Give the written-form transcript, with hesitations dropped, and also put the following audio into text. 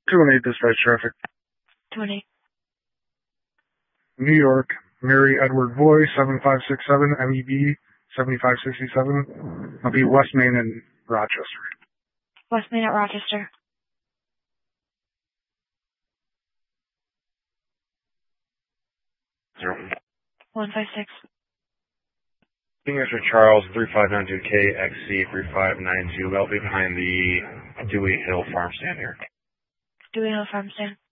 218 dispatch traffic. 20. New York, Mary Edward Boy, 7567 MEB 7567. I'll be West Main and Rochester. West Main at Rochester. Zero. 156. King Mr. Charles, 3592KXC 3592. I'll be behind the Dewey Hill farm stand here. Dewey Hill farm stand.